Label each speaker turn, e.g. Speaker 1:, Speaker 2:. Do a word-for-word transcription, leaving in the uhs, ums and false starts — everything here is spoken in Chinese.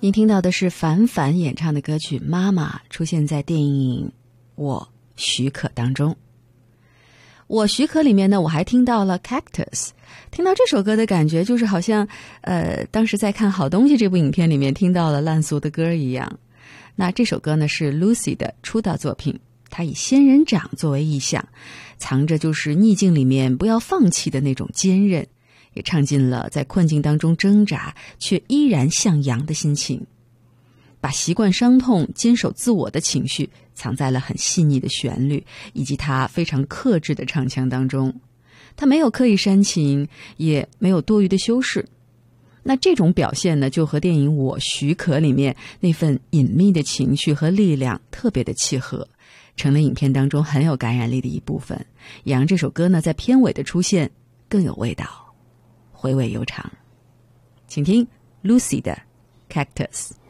Speaker 1: 您听到的是凡凡演唱的歌曲《妈妈》，出现在电影《我许可》当中。我许可里面呢，我还听到了 Cactus。 听到这首歌的感觉就是好像呃，当时在看《好东西》这部影片里面听到了烂俗的歌一样。那这首歌呢是 Lucy 的出道作品，她以仙人掌作为意象，藏着就是逆境里面不要放弃的那种坚韧，也唱尽了在困境当中挣扎却依然向阳的心情，把习惯伤痛坚守自我的情绪藏在了很细腻的旋律以及他非常克制的唱腔当中。他没有刻意煽情，也没有多余的修饰。那这种表现呢，就和电影《我许可》里面那份隐秘的情绪和力量特别的契合，成了影片当中很有感染力的一部分，也让这首歌呢在片尾的出现更有味道，回味悠长。请听 Lucy 的 Cactus。